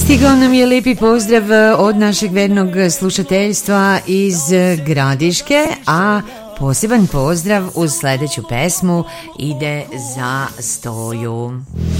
Stigao nam je lijepi pozdrav od našeg vernog slušateljstva iz Gradiške, a poseban pozdrav uz sljedeću pesmu ide za Stoju.